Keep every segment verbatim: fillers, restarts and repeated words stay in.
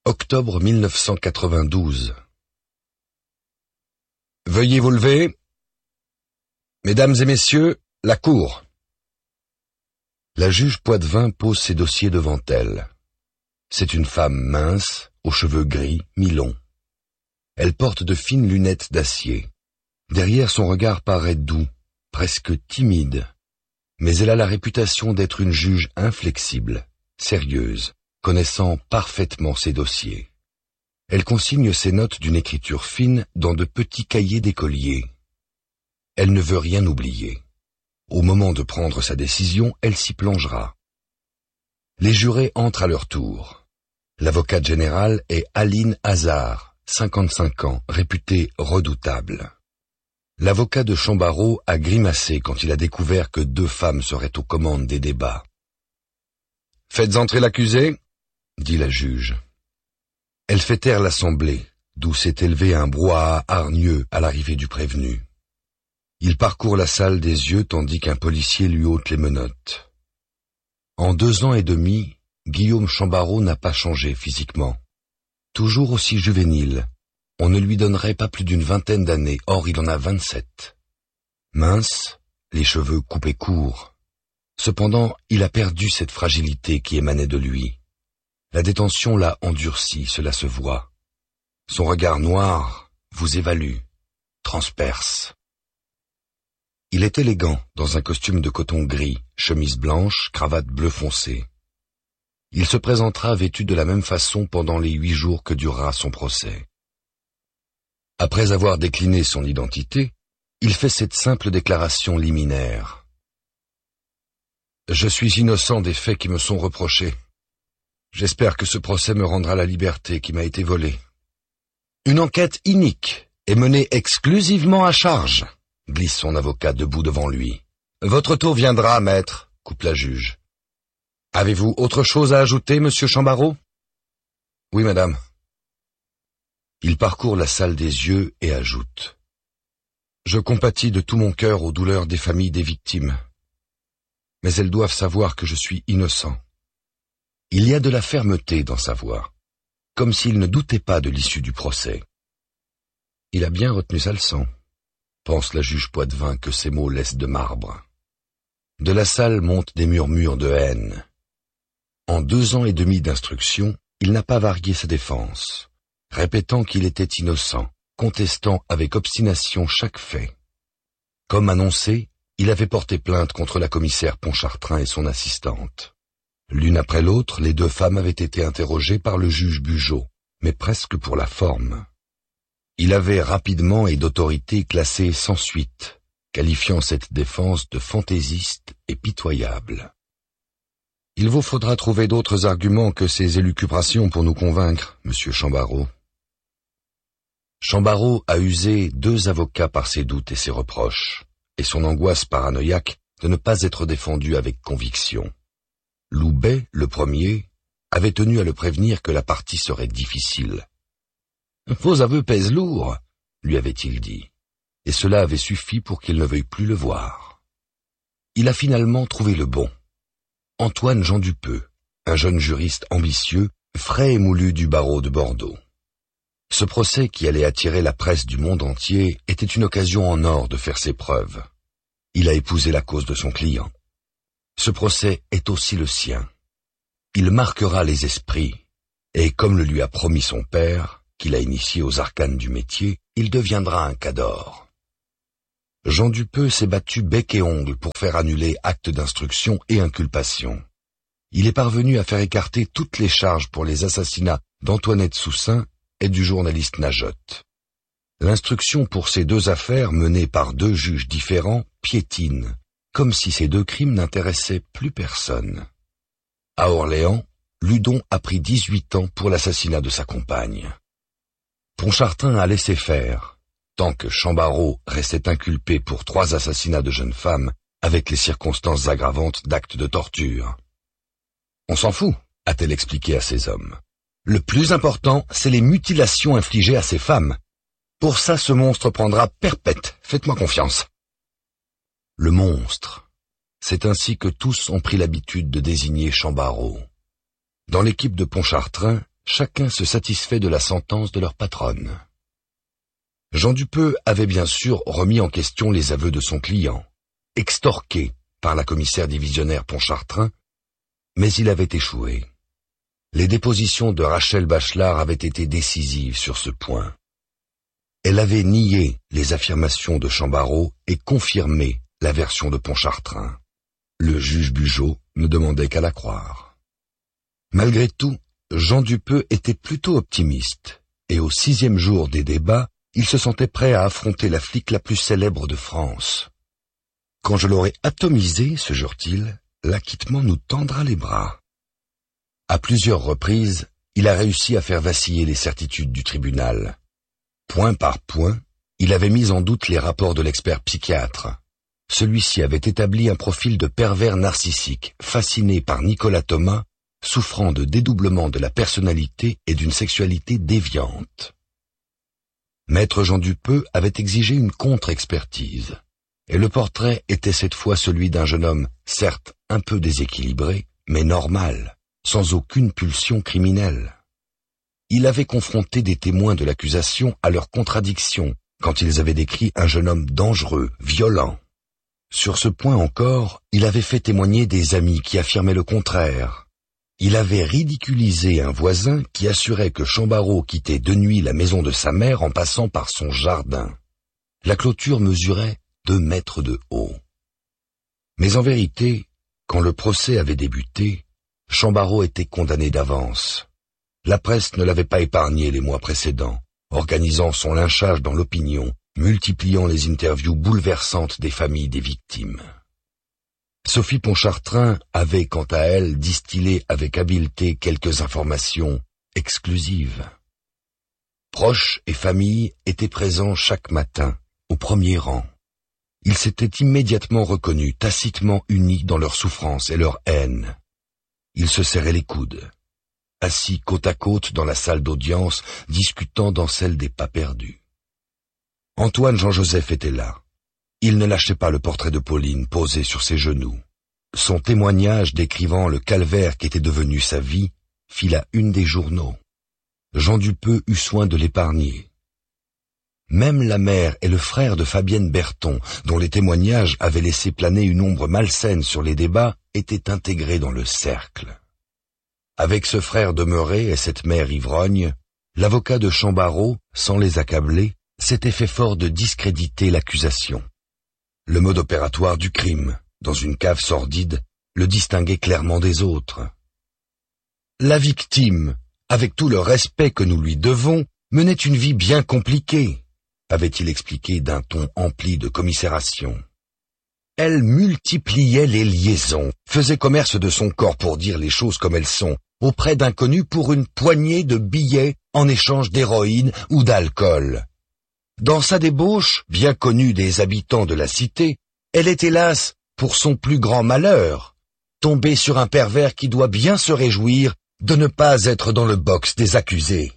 octobre mille neuf cent quatre-vingt-douze. Veuillez vous lever. Mesdames et messieurs, la cour. La juge Poitvin pose ses dossiers devant elle. C'est une femme mince, aux cheveux gris, mi-longs. Elle porte de fines lunettes d'acier. Derrière, son regard paraît doux, presque timide. Mais elle a la réputation d'être une juge inflexible, sérieuse, connaissant parfaitement ses dossiers. Elle consigne ses notes d'une écriture fine dans de petits cahiers d'écolier. Elle ne veut rien oublier. Au moment de prendre sa décision, elle s'y plongera. Les jurés entrent à leur tour. L'avocate générale est Aline Hazard, cinquante-cinq ans, réputée redoutable. L'avocat de Chambarot a grimacé quand il a découvert que deux femmes seraient aux commandes des débats. « Faites entrer l'accusé », dit la juge. Elle fait taire l'assemblée, d'où s'est élevé un brouhaha hargneux à l'arrivée du prévenu. Il parcourt la salle des yeux tandis qu'un policier lui ôte les menottes. En deux ans et demi, Guillaume Chambarot n'a pas changé physiquement. Toujours aussi juvénile, on ne lui donnerait pas plus d'une vingtaine d'années, or il en a vingt-sept. Mince, les cheveux coupés courts. Cependant, il a perdu cette fragilité qui émanait de lui. La détention l'a endurci, cela se voit. Son regard noir vous évalue, transperce. Il est élégant dans un costume de coton gris, chemise blanche, cravate bleu foncé. Il se présentera vêtu de la même façon pendant les huit jours que durera son procès. Après avoir décliné son identité, il fait cette simple déclaration liminaire. « Je suis innocent des faits qui me sont reprochés. J'espère que ce procès me rendra la liberté qui m'a été volée. » Une enquête inique est menée exclusivement à charge, glisse son avocat debout devant lui. « Votre tour viendra, maître, » coupe la juge. « Avez-vous autre chose à ajouter, monsieur Chambarot ?»« Oui, madame. » Il parcourt la salle des yeux et ajoute. « Je compatis de tout mon cœur aux douleurs des familles des victimes. Mais elles doivent savoir que je suis innocent. » Il y a de la fermeté dans sa voix, comme s'il ne doutait pas de l'issue du procès. Il a bien retenu sa leçon, pense la juge Poitvin que ces mots laissent de marbre. De la salle montent des murmures de haine. En deux ans et demi d'instruction, il n'a pas varié sa défense, répétant qu'il était innocent, contestant avec obstination chaque fait. Comme annoncé, il avait porté plainte contre la commissaire Pontchartrain et son assistante. L'une après l'autre, les deux femmes avaient été interrogées par le juge Bugeaud, mais presque pour la forme. Il avait rapidement et d'autorité classé sans suite, qualifiant cette défense de fantaisiste et pitoyable. Il vous faudra trouver d'autres arguments que ces élucubrations pour nous convaincre, monsieur Chambarot. Chambarot a usé deux avocats par ses doutes et ses reproches, et son angoisse paranoïaque de ne pas être défendu avec conviction. Loubet, le premier, avait tenu à le prévenir que la partie serait difficile. « Vos aveux pèsent lourd », lui avait-il dit, et cela avait suffi pour qu'il ne veuille plus le voir. Il a finalement trouvé le bon. Antoine Jean Dupeux, un jeune juriste ambitieux, frais et moulu du barreau de Bordeaux. Ce procès qui allait attirer la presse du monde entier était une occasion en or de faire ses preuves. Il a épousé la cause de son client. Ce procès est aussi le sien. Il marquera les esprits, et comme le lui a promis son père, qu'il a initié aux arcanes du métier, il deviendra un cador. Jean Dupeux s'est battu bec et ongle pour faire annuler actes d'instruction et inculpation. Il est parvenu à faire écarter toutes les charges pour les assassinats d'Antoinette Soussaint et du journaliste Najotte. L'instruction pour ces deux affaires menées par deux juges différents piétine, comme si ces deux crimes n'intéressaient plus personne. À Orléans, Ludon a pris dix-huit ans pour l'assassinat de sa compagne. Pontchartrain a laissé faire, tant que Chambarot restait inculpé pour trois assassinats de jeunes femmes avec les circonstances aggravantes d'actes de torture. « On s'en fout », a-t-elle expliqué à ses hommes. « Le plus important, c'est les mutilations infligées à ces femmes. Pour ça, ce monstre prendra perpète, faites-moi confiance. » Le monstre. C'est ainsi que tous ont pris l'habitude de désigner Chambarot. Dans l'équipe de Pontchartrain, chacun se satisfait de la sentence de leur patronne. Jean Dupeux avait bien sûr remis en question les aveux de son client, extorqué par la commissaire divisionnaire Pontchartrain, mais il avait échoué. Les dépositions de Rachel Bachelard avaient été décisives sur ce point. Elle avait nié les affirmations de Chambarot et confirmé la version de Pontchartrain. Le juge Bugeaud ne demandait qu'à la croire. Malgré tout, Jean Dupeux était plutôt optimiste, et au sixième jour des débats, il se sentait prêt à affronter la flic la plus célèbre de France. « Quand je l'aurai atomisé, se jure-t-il, l'acquittement nous tendra les bras. » À plusieurs reprises, il a réussi à faire vaciller les certitudes du tribunal. Point par point, il avait mis en doute les rapports de l'expert psychiatre. Celui-ci avait établi un profil de pervers narcissique, fasciné par Nicolas Thomas, souffrant de dédoublement de la personnalité et d'une sexualité déviante. Maître Jean Dupeux avait exigé une contre-expertise, et le portrait était cette fois celui d'un jeune homme, certes un peu déséquilibré, mais normal, sans aucune pulsion criminelle. Il avait confronté des témoins de l'accusation à leurs contradictions quand ils avaient décrit un jeune homme dangereux, violent. Sur ce point encore, il avait fait témoigner des amis qui affirmaient le contraire. Il avait ridiculisé un voisin qui assurait que Chambarot quittait de nuit la maison de sa mère en passant par son jardin. La clôture mesurait deux mètres de haut. Mais en vérité, quand le procès avait débuté, Chambarot était condamné d'avance. La presse ne l'avait pas épargné les mois précédents, organisant son lynchage dans l'opinion, multipliant les interviews bouleversantes des familles des victimes. Sophie Pontchartrain avait, quant à elle, distillé avec habileté quelques informations exclusives. Proches et familles étaient présents chaque matin, au premier rang. Ils s'étaient immédiatement reconnus, tacitement unis dans leur souffrance et leur haine. Ils se serraient les coudes, assis côte à côte dans la salle d'audience, discutant dans celle des pas perdus. Antoine Jean-Joseph était là. Il ne lâchait pas le portrait de Pauline posé sur ses genoux. Son témoignage décrivant le calvaire qu'était devenu sa vie fit la une des journaux. Jean Dupeux eut soin de l'épargner. Même la mère et le frère de Fabienne Berton, dont les témoignages avaient laissé planer une ombre malsaine sur les débats, étaient intégrés dans le cercle. Avec ce frère demeuré et cette mère ivrogne, l'avocat de Chambarot, sans les accabler, s'était fait fort de discréditer l'accusation. Le mode opératoire du crime, dans une cave sordide, le distinguait clairement des autres. La victime, avec tout le respect que nous lui devons, menait une vie bien compliquée, avait-il expliqué d'un ton empli de commisération. Elle multipliait les liaisons, faisait commerce de son corps pour dire les choses comme elles sont, auprès d'inconnus pour une poignée de billets en échange d'héroïne ou d'alcool. Dans sa débauche, bien connue des habitants de la cité, elle est hélas, pour son plus grand malheur, tombée sur un pervers qui doit bien se réjouir de ne pas être dans le box des accusés.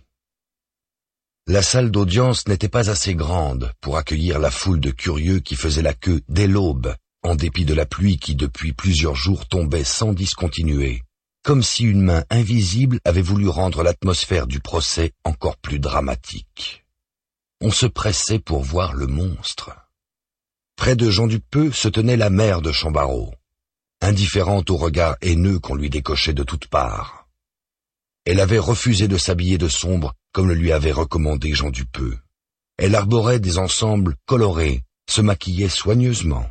La salle d'audience n'était pas assez grande pour accueillir la foule de curieux qui faisait la queue dès l'aube, en dépit de la pluie qui depuis plusieurs jours tombait sans discontinuer, comme si une main invisible avait voulu rendre l'atmosphère du procès encore plus dramatique. On se pressait pour voir le monstre. Près de Jean Dupeux se tenait la mère de Chambarot, indifférente au regard haineux qu'on lui décochait de toutes parts. Elle avait refusé de s'habiller de sombre comme le lui avait recommandé Jean Dupeux. Elle arborait des ensembles colorés, se maquillait soigneusement.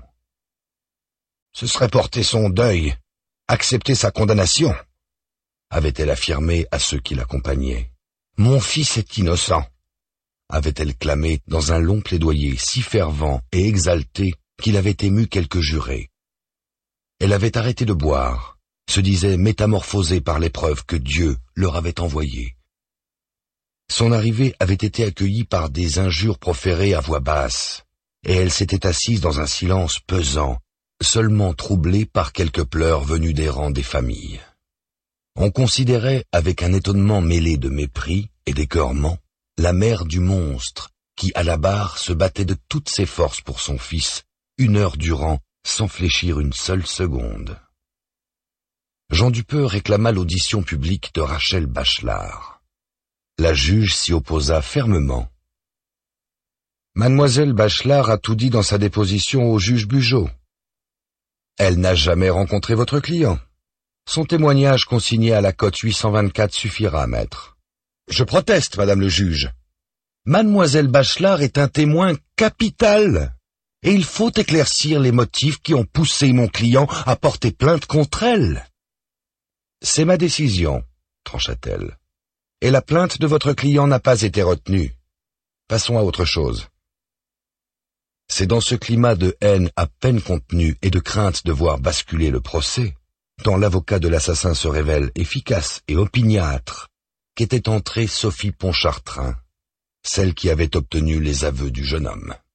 Ce serait porter son deuil, accepter sa condamnation, avait-elle affirmé à ceux qui l'accompagnaient. Mon fils est innocent, avait-elle clamé dans un long plaidoyer si fervent et exalté qu'il avait ému quelques jurés. Elle avait arrêté de boire, se disait métamorphosée par l'épreuve que Dieu leur avait envoyée. Son arrivée avait été accueillie par des injures proférées à voix basse, et elle s'était assise dans un silence pesant, seulement troublée par quelques pleurs venus des rangs des familles. On considérait avec un étonnement mêlé de mépris et d'écœurement la mère du monstre qui, à la barre, se battait de toutes ses forces pour son fils, une heure durant, sans fléchir une seule seconde. Jean Dupeux réclama l'audition publique de Rachel Bachelard. La juge s'y opposa fermement. Mademoiselle Bachelard a tout dit dans sa déposition au juge Bugeaud. Elle n'a jamais rencontré votre client. Son témoignage consigné à la cote huit cent vingt-quatre suffira, maître. Je proteste, madame le juge. Mademoiselle Bachelard est un témoin capital, et il faut éclaircir les motifs qui ont poussé mon client à porter plainte contre elle. C'est ma décision, trancha-t-elle, et la plainte de votre client n'a pas été retenue. Passons à autre chose. C'est dans ce climat de haine à peine contenue et de crainte de voir basculer le procès, dont l'avocat de l'assassin se révèle efficace et opiniâtre, qu'était entrée Sophie Pontchartrain, celle qui avait obtenu les aveux du jeune homme.